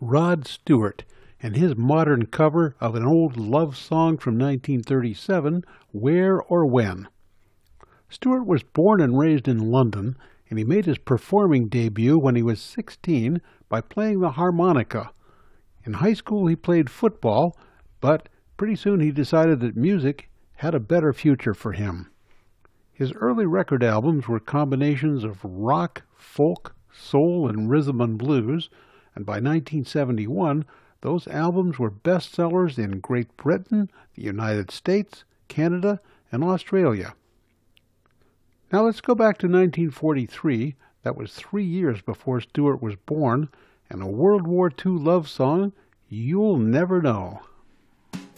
Rod Stewart and his modern cover of an old love song from 1937, Where or When. Stewart was born and raised in London, and he made his performing debut when he was 16 by playing the harmonica. In high school he played football, but pretty soon he decided that music had a better future for him. His early record albums were combinations of rock, folk, soul, and rhythm and blues, and by 1971, those albums were bestsellers in Great Britain, the United States, Canada, and Australia. Now let's go back to 1943. That was 3 years before Stewart was born, and a World War II love song, You'll Never Know.